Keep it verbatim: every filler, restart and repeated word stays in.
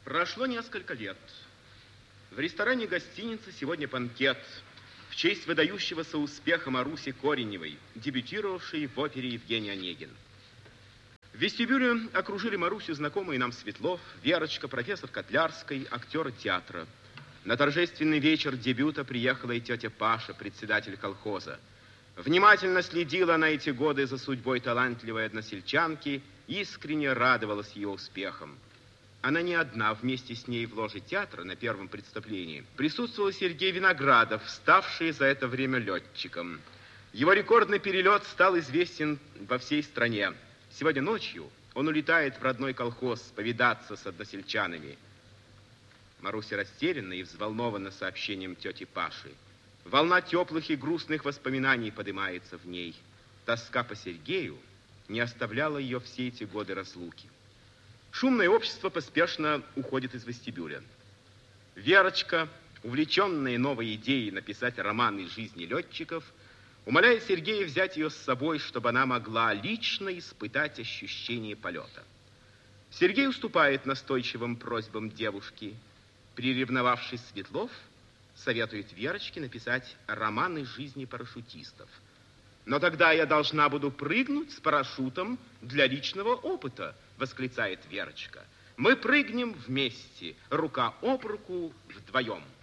Прошло несколько лет. В ресторане гостиницы сегодня банкет в честь выдающегося успеха Маруси Кореневой, дебютировавшей в опере Евгений Онегин. В вестибюле окружили Марусю знакомые нам Светлов, Верочка, профессор Котлярской, актеры театра. На торжественный вечер дебюта приехала и тетя Паша, председатель колхоза. Внимательно следила на эти годы за судьбой талантливой односельчанки, искренне радовалась ее успехам. Она не одна, вместе с ней в ложе театра на первом представлении присутствовал Сергей Виноградов, ставший за это время летчиком. Его рекордный перелет стал известен во всей стране. Сегодня ночью он улетает в родной колхоз повидаться с односельчанами. Маруся растерянна и взволнована сообщением тети Паши. Волна теплых и грустных воспоминаний поднимается в ней. Тоска по Сергею не оставляла ее все эти годы разлуки. Шумное общество поспешно уходит из вестибюля. Верочка, увлеченная новой идеей написать роман из жизни летчиков, умоляет Сергея взять ее с собой, чтобы она могла лично испытать ощущение полета. Сергей уступает настойчивым просьбам девушки. Приревновавший Светлов советует Верочке написать роман из жизни парашютистов. «Но тогда я должна буду прыгнуть с парашютом для личного опыта», восклицает Верочка. «Мы прыгнем вместе, рука об руку, вдвоем».